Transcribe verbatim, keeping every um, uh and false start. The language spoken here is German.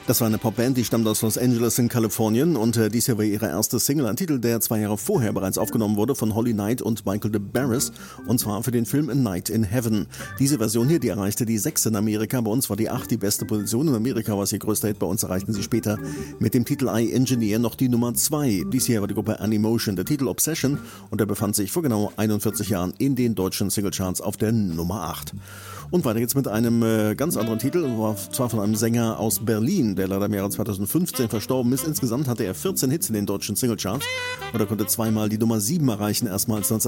Das war eine Popband, die stammt aus Los Angeles in Kalifornien und äh, dies hier war ihre erste Single, ein Titel, der zwei Jahre vorher bereits aufgenommen wurde von Holly Knight und Michael de Barris, und zwar für den Film A Night in Heaven. Diese Version hier, die erreichte die sechs in Amerika, bei uns war die acht die beste Position, in Amerika war es ihr größter Hit, bei uns erreichten sie später mit dem Titel I Engineer noch die Nummer zwei. Dies hier war die Gruppe Animotion, der Titel Obsession, und der befand sich vor genau einundvierzig Jahren in den deutschen Singlecharts auf der Nummer acht. Und weiter geht's mit einem äh, ganz anderen Titel, und zwar von einem Sänger aus Berlin, der leider im Jahre zweitausendfünfzehn verstorben ist. Insgesamt hatte er vierzehn Hits in den deutschen Singlecharts und er konnte zweimal die Nummer sieben erreichen, erstmals